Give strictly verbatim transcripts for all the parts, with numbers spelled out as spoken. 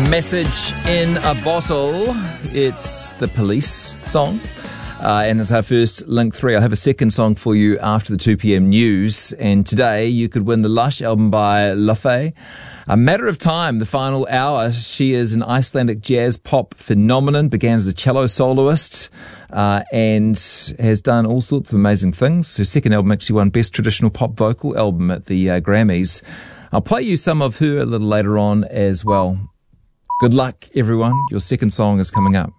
Message in a Bottle. It's the Police song. Uh, and it's our first Link three. I'll have a second song for you after the two p.m. news. And today you could win the Lush album by Lafay. A Matter of Time, the final hour. She is an Icelandic jazz pop phenomenon. Began as a cello soloist uh, and has done all sorts of amazing things. Her second album actually won Best Traditional Pop Vocal Album at the uh, Grammys. I'll play you some of her a little later on as well. Good luck, everyone. Your second song is coming up.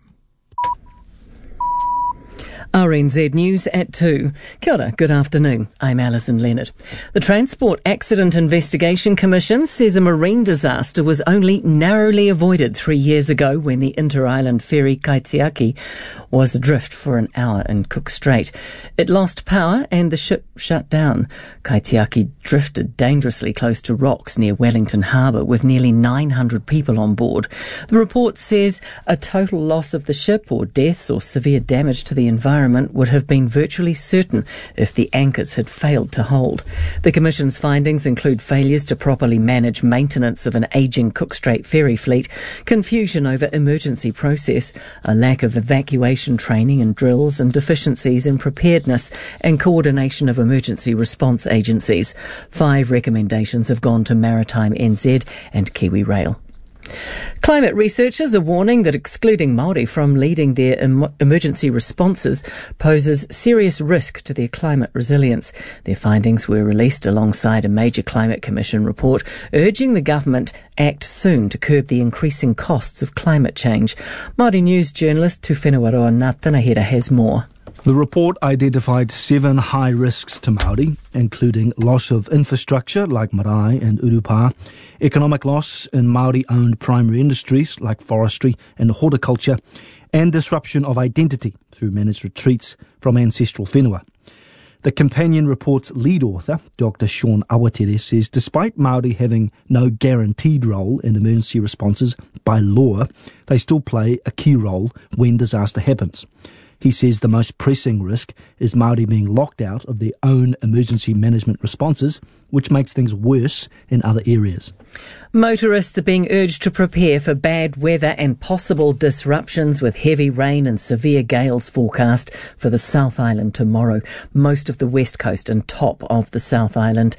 R N Z News at two. Kia ora, good afternoon. I'm Alison Leonard. The Transport Accident Investigation Commission says a marine disaster was only narrowly avoided three years ago when the inter-island ferry Kaitiaki was adrift for an hour in Cook Strait. It lost power and the ship shut down. Kaitiaki drifted dangerously close to rocks near Wellington Harbour with nearly nine hundred people on board. The report says a total loss of the ship or deaths or severe damage to the environment would have been virtually certain if the anchors had failed to hold. The Commission's findings include failures to properly manage maintenance of an ageing Cook Strait ferry fleet, confusion over emergency process, a lack of evacuation training and drills, and deficiencies in preparedness and coordination of emergency response agencies. Five recommendations have gone to Maritime N Z and Kiwi Rail. Climate researchers are warning that excluding Māori from leading their em- emergency responses poses serious risk to their climate resilience. Their findings were released alongside a major Climate Commission report urging the government act soon to curb the increasing costs of climate change. Māori News journalist Tuwhenuaroa Ngā has more. The report identified seven high risks to Māori, including loss of infrastructure like marae and urupa, economic loss in Māori-owned primary industries like forestry and horticulture, and disruption of identity through managed retreats from ancestral whenua. The companion report's lead author, Doctor Sean Awatere, says despite Māori having no guaranteed role in emergency responses by law, they still play a key role when disaster happens. He says the most pressing risk is Māori being locked out of their own emergency management responses, which makes things worse in other areas. Motorists are being urged to prepare for bad weather and possible disruptions with heavy rain and severe gales forecast for the South Island tomorrow. Most of the west coast and top of the South Island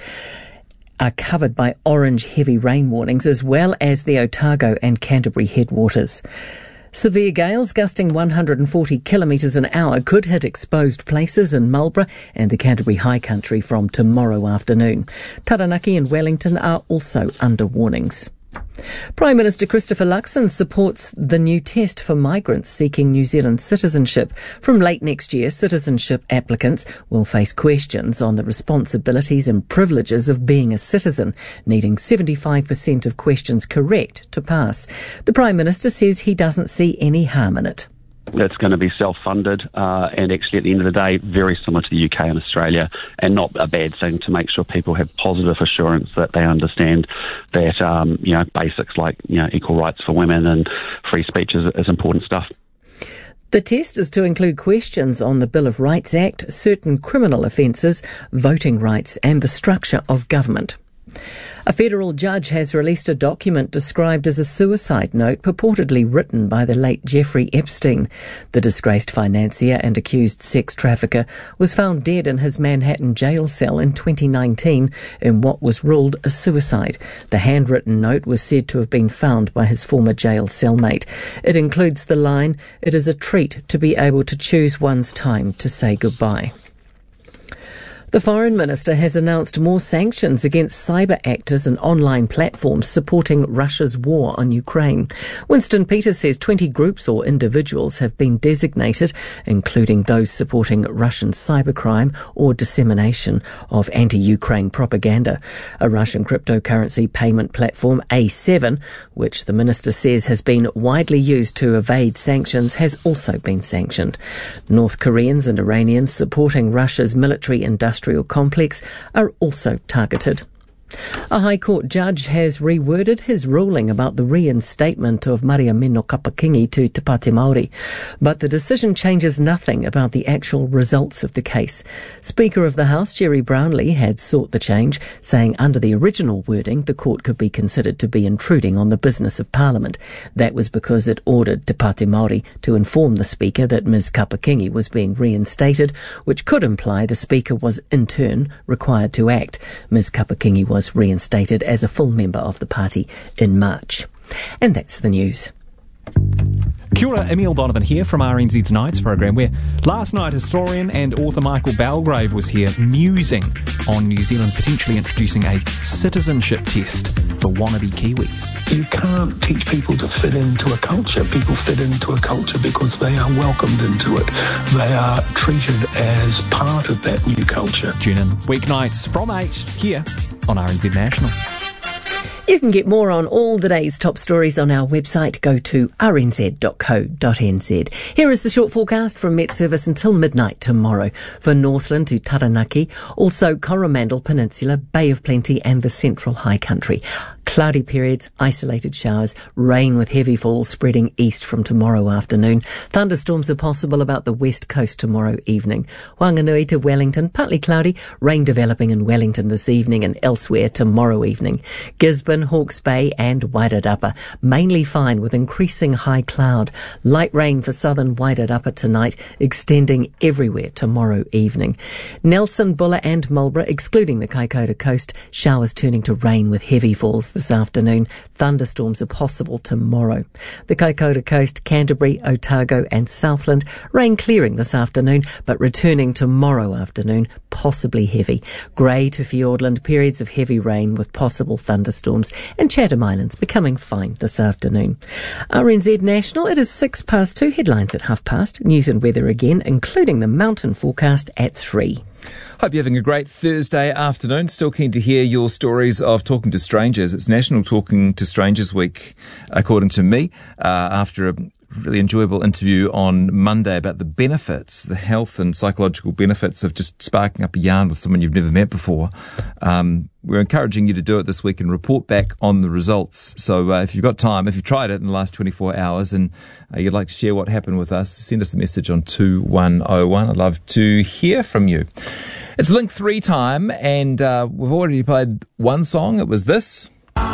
are covered by orange heavy rain warnings, as well as the Otago and Canterbury headwaters. Severe gales gusting one hundred forty kilometres an hour could hit exposed places in Marlborough and the Canterbury High Country from tomorrow afternoon. Taranaki and Wellington are also under warnings. Prime Minister Christopher Luxon supports the new test for migrants seeking New Zealand citizenship. From late next year, citizenship applicants will face questions on the responsibilities and privileges of being a citizen, needing seventy-five percent of questions correct to pass. The Prime Minister says he doesn't see any harm in it. It's going to be self-funded uh, and actually at the end of the day very similar to the U K and Australia, and not a bad thing to make sure people have positive assurance that they understand that um, you know basics like you know equal rights for women and free speech is, is important stuff. The test is to include questions on the Bill of Rights Act, certain criminal offences, voting rights and the structure of government. A federal judge has released a document described as a suicide note purportedly written by the late Jeffrey Epstein. The disgraced financier and accused sex trafficker was found dead in his Manhattan jail cell in twenty nineteen in what was ruled a suicide. The handwritten note was said to have been found by his former jail cellmate. It includes the line, "It is a treat to be able to choose one's time to say goodbye." The Foreign Minister has announced more sanctions against cyber actors and online platforms supporting Russia's war on Ukraine. Winston Peters says twenty groups or individuals have been designated, including those supporting Russian cybercrime or dissemination of anti-Ukraine propaganda. A Russian cryptocurrency payment platform, A seven, which the minister says has been widely used to evade sanctions, has also been sanctioned. North Koreans and Iranians supporting Russia's military industrial complex are also targeted. A High Court judge has reworded his ruling about the reinstatement of Mariamino Kapakingi to Te Pāti Māori, but the decision changes nothing about the actual results of the case. Speaker of the House, Jerry Brownlee, had sought the change, saying under the original wording the court could be considered to be intruding on the business of Parliament. That was because it ordered Te Pāti Māori to inform the Speaker that Miz Kapakingi was being reinstated, which could imply the Speaker was in turn required to act. Miz Kapakingi was was reinstated as a full member of the party in March. And that's the news. Kia ora, Emil Donovan here from R N Z's Nights programme, where last night historian and author Michael Belgrave was here musing on New Zealand potentially introducing a citizenship test for wannabe Kiwis. You can't teach people to fit into a culture. People fit into a culture because they are welcomed into it. They are treated as part of that new culture. Tune in weeknights from eight here on R N Z National. You can get more on all the day's top stories on our website. Go to r n z dot co dot n z. Here is the short forecast from Met Service until midnight tomorrow for Northland to Taranaki, also Coromandel Peninsula, Bay of Plenty and the Central High Country. Cloudy periods, isolated showers, rain with heavy falls spreading east from tomorrow afternoon. Thunderstorms are possible about the west coast tomorrow evening. Whanganui to Wellington, partly cloudy, rain developing in Wellington this evening and elsewhere tomorrow evening. Gisborne, Hawke's Bay and Wairarapa, mainly fine with increasing high cloud. Light rain for southern Wairarapa tonight, extending everywhere tomorrow evening. Nelson, Buller and Marlborough, excluding the Kaikoura coast, showers turning to rain with heavy falls this afternoon. Thunderstorms are possible tomorrow. The Kaikoura coast, Canterbury, Otago and Southland, rain clearing this afternoon but returning tomorrow afternoon, possibly heavy. Grey to Fiordland, periods of heavy rain with possible thunderstorms, and Chatham Islands becoming fine this afternoon. R N Z National, it is six past two, headlines at half past, news and weather again, including the mountain forecast at three. Hope you're having a great Thursday afternoon. Still keen to hear your stories of talking to strangers. It's National Talking to Strangers Week, according to me, uh, after a really enjoyable interview on Monday about the benefits, the health and psychological benefits of just sparking up a yarn with someone you've never met before. Um, we're encouraging you to do it this week and report back on the results. So uh, if you've got time, if you've tried it in the last twenty-four hours and uh, you'd like to share what happened with us, send us a message on two one oh one. I'd love to hear from you. It's Link three time, and uh, we've already played one song. It was this.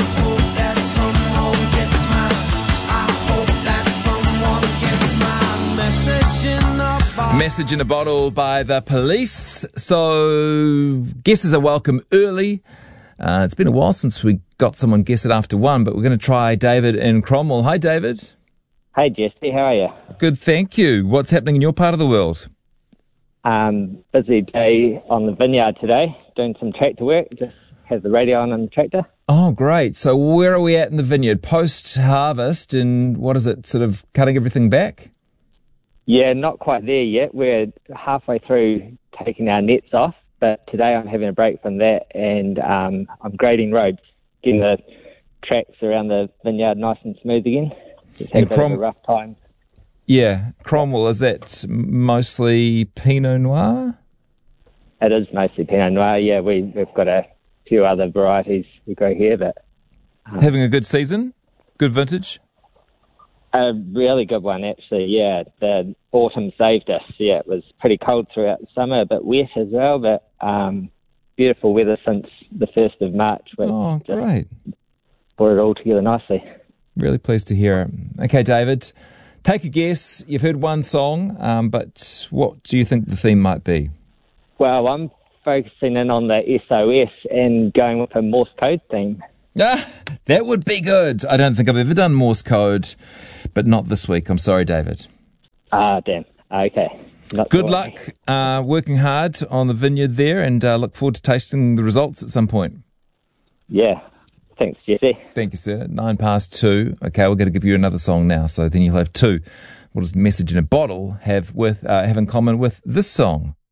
Message in a Bottle by The Police. So guesses are welcome early. Uh, it's been a while since we got someone guess it after one, but we're going to try David in Cromwell. Hi, David. Hey, Jesse. How are you? Good, thank you. What's happening in your part of the world? Um, busy day on the vineyard today, doing some tractor work. Just have the radio on on the tractor. Oh, great. So where are we at in the vineyard? Post-harvest, and what is it, sort of cutting everything back? Yeah, not quite there yet. We're halfway through taking our nets off, but today I'm having a break from that, and um, I'm grading roads, getting the tracks around the vineyard nice and smooth again. Just had And a bit Crom- of a rough time. Yeah, Cromwell, is that mostly Pinot Noir? It is mostly Pinot Noir. Yeah, we, we've got a few other varieties we grow here, but um, Having a good season? Good vintage? a really good one, actually. Yeah, the autumn saved us. Yeah, it was pretty cold throughout the summer, a bit wet as well, but um, beautiful weather since the first of March. Which Oh, great. brought it all together nicely. Really pleased to hear it. Okay, David, take a guess. You've heard one song, um, but what do you think the theme might be? Well, I'm focusing in on the S O S and going with a Morse code theme. Ah, that would be good. I don't think I've ever done Morse code, but not this week. I'm sorry, David. Ah, damn. Okay. Not Good to luck worry. uh, working hard on the vineyard there, and uh, look forward to tasting the results at some point. Yeah. Thanks, Jesse. Thank you, sir. Nine past two. Okay, we're going to give you another song now, so then you'll have two. What does Message in a Bottle have with uh, have in common with this song?